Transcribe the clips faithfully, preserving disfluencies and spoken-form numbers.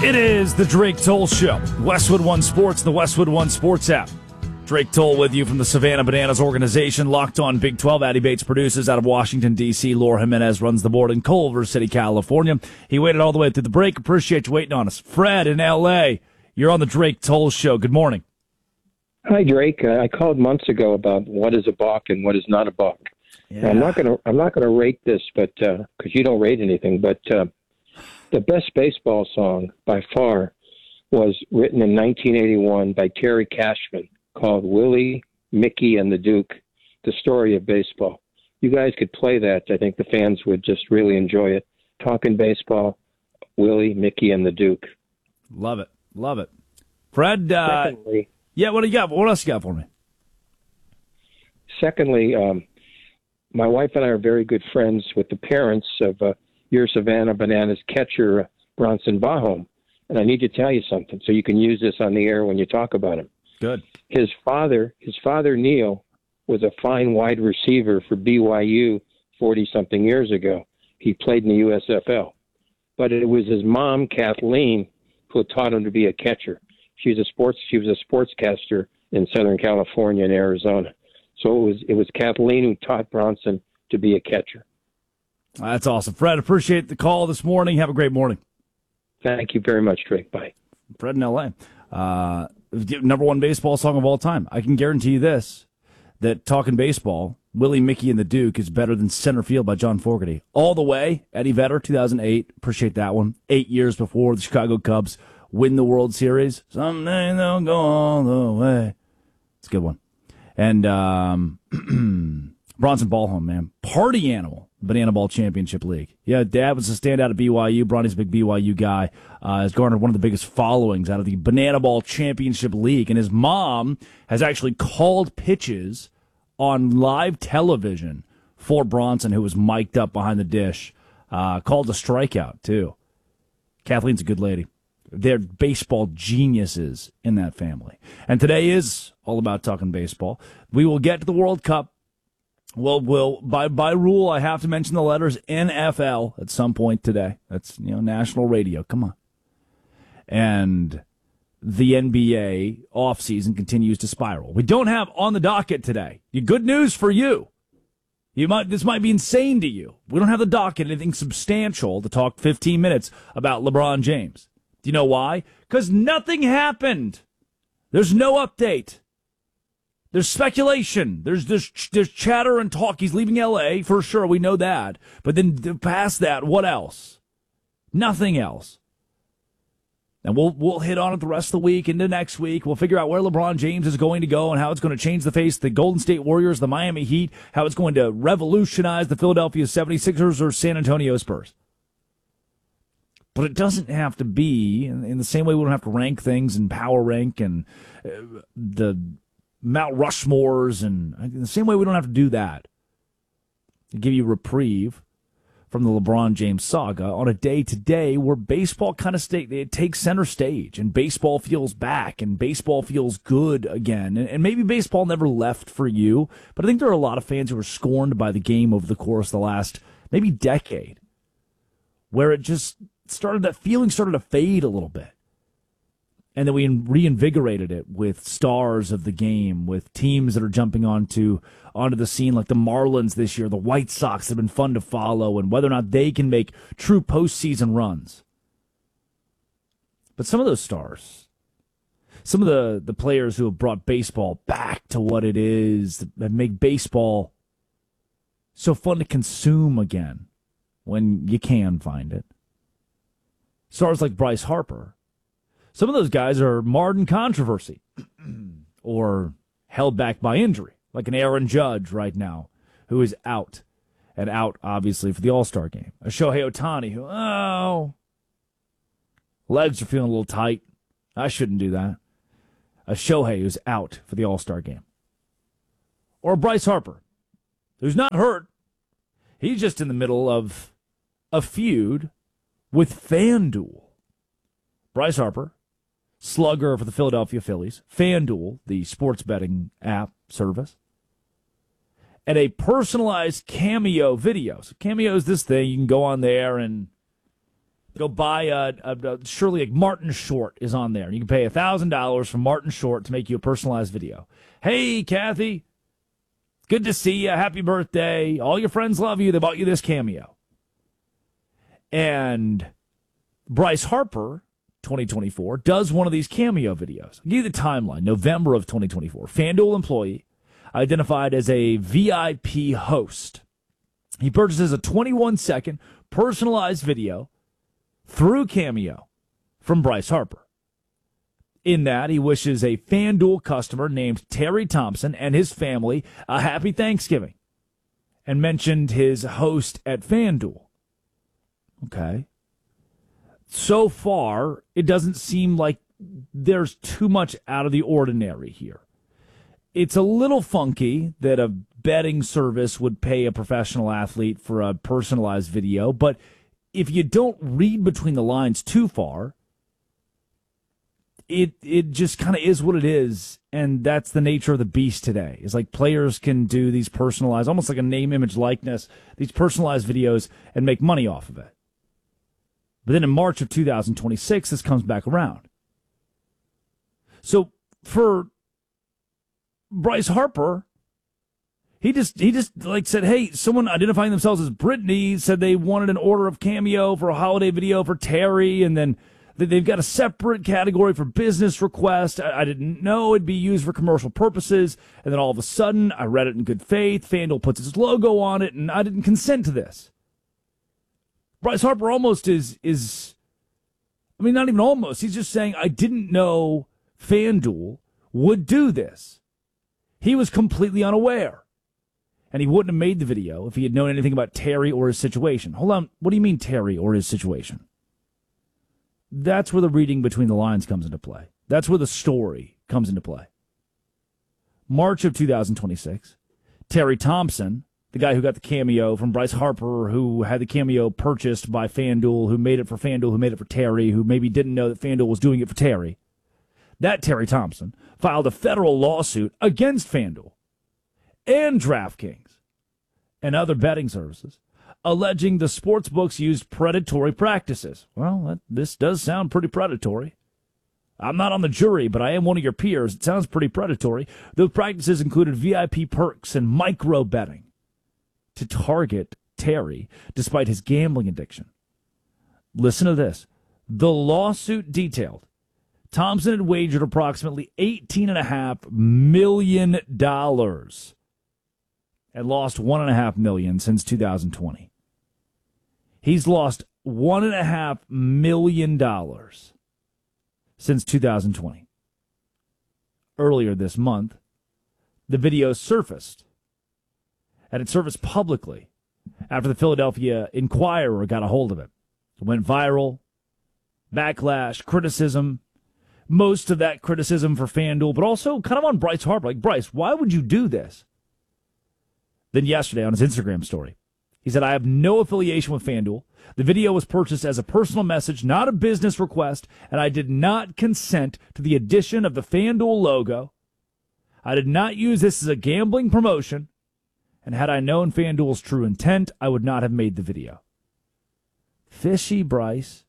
It is the Drake Toll Show. Westwood One Sports, the Westwood One Sports app. Drake Toll with you from the Savannah Bananas organization, Locked On Big twelve. Addy Bates produces out of Washington, D C Laura Jimenez runs the board in Culver City, California. He waited all the way through the break. Appreciate you waiting on us. Fred in L A, you're on the Drake Toll Show. Good morning. Hi, Drake. Uh, I called months ago about what is a balk and what is not a balk. Yeah. I'm not going to. I'm not going to rate this, but because uh, you don't rate anything. But uh, the best baseball song by far was written in nineteen eighty-one by Terry Cashman, called Willie, Mickey, and the Duke: The Story of Baseball. You guys could play that. I think the fans would just really enjoy it. Talking baseball, Willie, Mickey, and the Duke. Love it. Love it. Fred, uh, secondly, yeah, what do you got? What else you got for me? Secondly, um, my wife and I are very good friends with the parents of uh, your Savannah Bananas catcher, uh, Bronson Bahom. And I need to tell you something so you can use this on the air when you talk about him. Good. His father, his father Neil, was a fine wide receiver for B Y U forty-something years ago. He played in the U S F L. But it was his mom, Kathleen, who taught him to be a catcher. She was a sports. She was a sportscaster in Southern California and Arizona. So it was it was Kathleen who taught Bronson to be a catcher. That's awesome. Fred, appreciate the call this morning. Have a great morning. Thank you very much, Drake. Bye. Fred in L A. Uh, number one baseball song of all time. I can guarantee you this, that Talking Baseball, Willie, Mickey, and the Duke is better than Center Field by John Fogerty. All the way, Eddie Vedder, two thousand eight. Appreciate that one. Eight years before the Chicago Cubs win the World Series. Someday they'll go all the way. It's a good one. And um, Bronson Ballhome, man. Party animal. Banana Ball Championship League. Yeah, Dad was a standout at B Y U. Bronny's a big B Y U guy. Uh, has garnered one of the biggest followings out of the Banana Ball Championship League. And his mom has actually called pitches on live television for Bronson, who was mic'd up behind the dish. Uh, called a strikeout, too. Kathleen's a good lady. They're baseball geniuses in that family. And today is all about talking baseball. We will get to the World Cup. Well, well, by by rule, I have to mention the letters N F L at some point today. That's, you know, national radio. Come on. And the N B A offseason continues to spiral. We don't have on the docket today. Good news for you. You might this might be insane to you. We don't have the docket, anything substantial to talk fifteen minutes about LeBron James. Do you know why? Because nothing happened. There's no update. There's speculation. There's, there's there's chatter and talk. He's leaving L A for sure. We know that. But then past that, what else? Nothing else. And we'll we'll hit on it the rest of the week into next week. We'll figure out where LeBron James is going to go and how it's going to change the face of the Golden State Warriors, the Miami Heat, how it's going to revolutionize the Philadelphia seventy-sixers or San Antonio Spurs. But it doesn't have to be in, in the same way we don't have to rank things and power rank and uh, the Mount Rushmores, and in the same way we don't have to do that. To give you a reprieve from the LeBron James saga on a day-to-day where baseball kind of stay, it takes center stage, and baseball feels back, and baseball feels good again. And, and maybe baseball never left for you, but I think there are a lot of fans who are scorned by the game over the course of the last maybe decade, where it just started, that feeling started to fade a little bit. And then we reinvigorated it with stars of the game, with teams that are jumping onto onto the scene like the Marlins this year, the White Sox have been fun to follow, and whether or not they can make true postseason runs. But some of those stars, some of the, the players who have brought baseball back to what it is, that make baseball so fun to consume again when you can find it. Stars like Bryce Harper. Some of those guys are marred in controversy or held back by injury, like an Aaron Judge right now, who is out, and out, obviously, for the All-Star game. A Shohei Ohtani, who, oh, legs are feeling a little tight. I shouldn't do that. A Shohei who's out for the All-Star game. Or Bryce Harper, who's not hurt. He's just in the middle of a feud with FanDuel. Bryce Harper, slugger for the Philadelphia Phillies, FanDuel, the sports betting app service, and a personalized Cameo video. So Cameo is this thing. You can go on there and Go buy a, a, a surely like Martin Short is on there. You can pay one thousand dollars for Martin Short to make you a personalized video. Hey, Kathy, good to see you. Happy birthday. All your friends love you. They bought you this cameo. And Bryce Harper, twenty twenty-four, does one of these cameo videos. I'll give you the timeline. November of twenty twenty-four. FanDuel employee identified as a V I P host. He purchases a twenty-one second personalized video through Cameo from Bryce Harper. In that, he wishes a FanDuel customer named Terry Thompson and his family a happy Thanksgiving and mentioned his host at FanDuel. Okay. So far, it doesn't seem like there's too much out of the ordinary here. It's a little funky that a betting service would pay a professional athlete for a personalized video, but if you don't read between the lines too far, it it just kind of is what it is, and that's the nature of the beast today. It's like players can do these personalized, almost like a name, image, likeness, these personalized videos and make money off of it. But then in March of two thousand twenty-six, this comes back around. So for Bryce Harper, He just, he just like said, hey, someone identifying themselves as Brittany said they wanted an order of Cameo for a holiday video for Terry, and then they've got a separate category for business request. I, I didn't know it'd be used for commercial purposes, and then all of a sudden, I read it in good faith. FanDuel puts its logo on it, and I didn't consent to this. Bryce Harper almost is, is, I mean, not even almost. He's just saying, I didn't know FanDuel would do this. He was completely unaware. And he wouldn't have made the video if he had known anything about Terry or his situation. Hold on. What do you mean Terry or his situation? That's where the reading between the lines comes into play. That's where the story comes into play. March of two thousand twenty-six, Terry Thompson, the guy who got the cameo from Bryce Harper, who had the cameo purchased by FanDuel, who made it for FanDuel, who made it for Terry, who maybe didn't know that FanDuel was doing it for Terry. That Terry Thompson filed a federal lawsuit against FanDuel and DraftKings and other betting services, alleging the sportsbooks used predatory practices. Well, that, this does sound pretty predatory. I'm not on the jury, but I am one of your peers. It sounds pretty predatory. Those practices included V I P perks and micro betting to target Terry, despite his gambling addiction. Listen to this. The lawsuit detailed Thompson had wagered approximately eighteen point five million dollars and lost one point five million dollars since two thousand twenty. He's lost one point five million dollars since two thousand twenty. Earlier this month, the video surfaced, and it surfaced publicly after the Philadelphia Inquirer got a hold of it. It went viral, backlash, criticism, most of that criticism for FanDuel, but also kind of on Bryce Harper. Like, Bryce, why would you do this? Then yesterday on his Instagram story, he said, I have no affiliation with FanDuel. The video was purchased as a personal message, not a business request, and I did not consent to the addition of the FanDuel logo. I did not use this as a gambling promotion, and had I known FanDuel's true intent, I would not have made the video. Fishy, Bryce.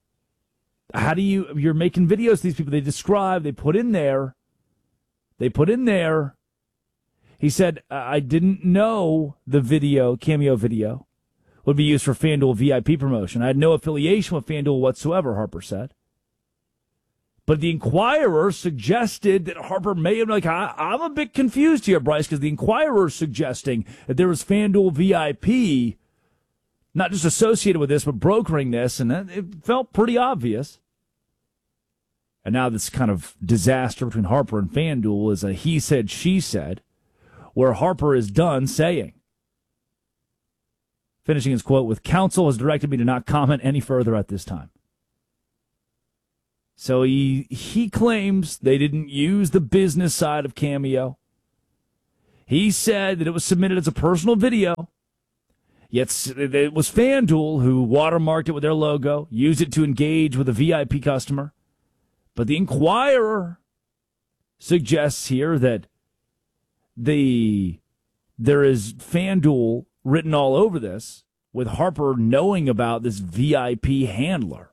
How do you, you're making videos, these people, they describe, they put in there, they put in there, he said, I didn't know the video, cameo video, would be used for FanDuel V I P promotion. I had no affiliation with FanDuel whatsoever, Harper said. But the Inquirer suggested that Harper may have, like, I, I'm a bit confused here, Bryce, because the Inquirer is suggesting that there was FanDuel V I P, not just associated with this, but brokering this, and it felt pretty obvious. And now this kind of disaster between Harper and FanDuel is a he said, she said, where Harper is done saying. Finishing his quote with, counsel has directed me to not comment any further at this time. So he he claims they didn't use the business side of Cameo. He said that it was submitted as a personal video. Yet it was FanDuel who watermarked it with their logo, used it to engage with a V I P customer. But the Inquirer suggests here that the there is FanDuel written all over this, with Harper knowing about this V I P handler.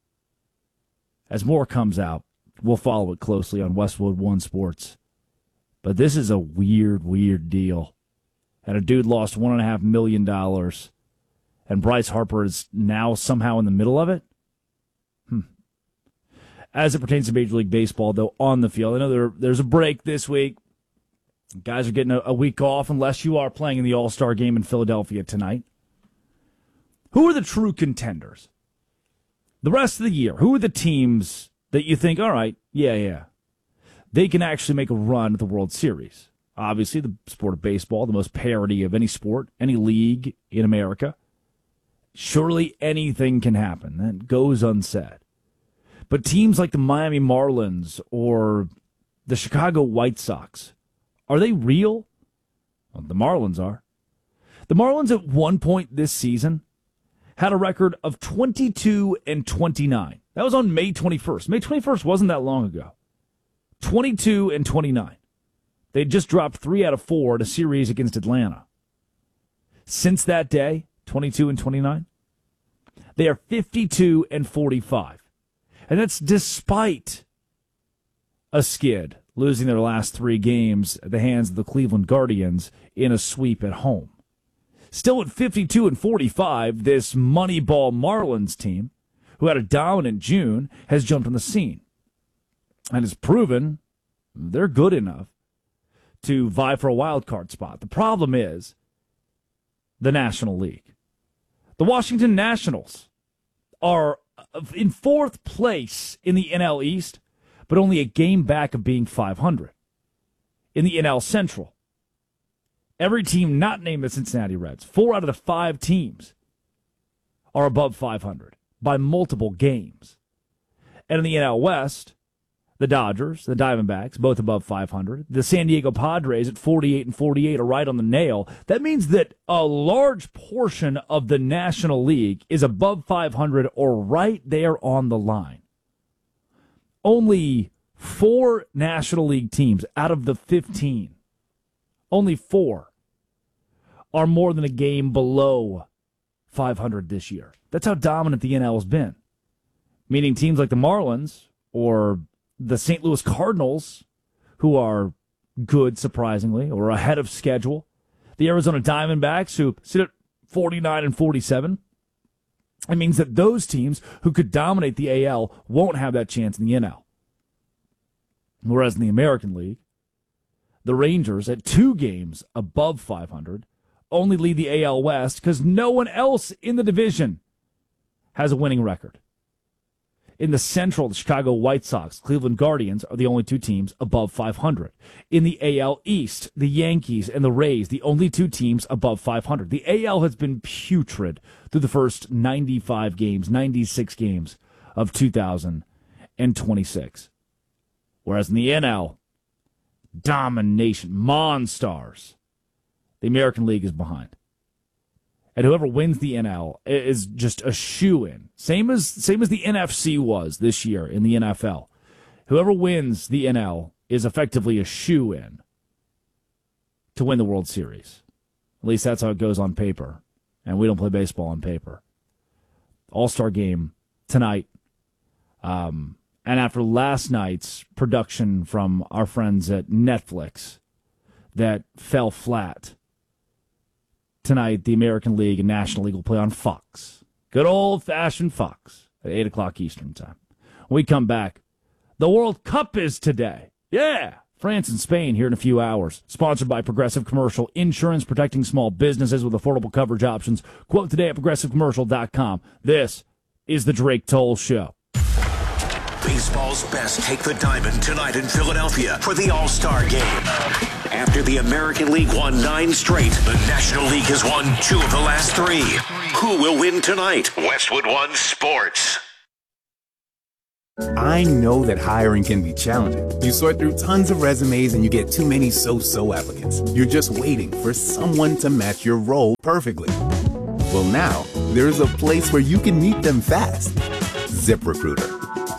As more comes out, we'll follow it closely on Westwood One Sports. But this is a weird, weird deal. And a dude lost one point five million dollars, and Bryce Harper is now somehow in the middle of it? Hmm. As it pertains to Major League Baseball, though, on the field, I know there, there's a break this week. Guys are getting a, a week off unless you are playing in the All-Star game in Philadelphia tonight. Who are the true contenders? The rest of the year, who are the teams that you think, all right, yeah, yeah, they can actually make a run at the World Series? Obviously, the sport of baseball, the most parity of any sport, any league in America. Surely anything can happen. That goes unsaid. But teams like the Miami Marlins or the Chicago White Sox, are they real? Well, the Marlins are. The Marlins at one point this season had a record of twenty-two and twenty-nine. That was on May twenty-first. May twenty-first wasn't that long ago. twenty-two and twenty-nine. They just dropped three out of four in a series against Atlanta. Since that day, twenty-two and twenty-nine, they are fifty-two and forty-five. And that's despite a skid, losing their last three games at the hands of the Cleveland Guardians in a sweep at home. Still at fifty-two and forty-five, this Moneyball Marlins team, who had a dominant June, has jumped on the scene and has proven they're good enough to vie for a wild card spot. The problem is the National League. The Washington Nationals are in fourth place in the N L East, but only a game back of being five hundred. In the N L Central, every team not named the Cincinnati Reds, four out of the five teams, are above five hundred by multiple games. And in the N L West, the Dodgers, the Diamondbacks, both above five hundred. The San Diego Padres at forty-eight and forty-eight are right on the nail. That means that a large portion of the National League is above five hundred or right there on the line. Only four National League teams out of the fifteen, only four, are more than a game below five hundred this year. That's how dominant the N L has been. Meaning teams like the Marlins or the Saint Louis Cardinals, who are good, surprisingly, or ahead of schedule. The Arizona Diamondbacks, who sit at forty-nine and forty-seven. It means that those teams who could dominate the A L won't have that chance in the N L. Whereas in the American League, the Rangers, at two games above five hundred, only lead the A L West because no one else in the division has a winning record. In the Central, the Chicago White Sox, Cleveland Guardians are the only two teams above five hundred. In the A L East, the Yankees and the Rays, the only two teams above five hundred. The A L has been putrid through the first ninety-five games, ninety-six games of two thousand twenty-six. Whereas in the N L, domination, Monstars. The American League is behind. And whoever wins the N L is just a shoo-in. Same as same as the N F C was this year in the N F L. Whoever wins the N L is effectively a shoo-in to win the World Series. At least that's how it goes on paper. And we don't play baseball on paper. All-Star game tonight. Um, and after last night's production from our friends at Netflix that fell flat, tonight, the American League and National League will play on Fox. Good old-fashioned Fox at eight o'clock Eastern Time. When we come back, the World Cup is today. Yeah! France and Spain here in a few hours. Sponsored by Progressive Commercial Insurance, protecting small businesses with affordable coverage options. Quote today at progressive commercial dot com. This is the Drake Toll Show. Baseball's best take the diamond tonight in Philadelphia for the All-Star Game. After the American League won nine straight, the National League has won two of the last three. Who will win tonight? Westwood One Sports. I know that hiring can be challenging. You sort through tons of resumes and you get too many so-so applicants. You're just waiting for someone to match your role perfectly. Well, now, there's a place where you can meet them fast. ZipRecruiter.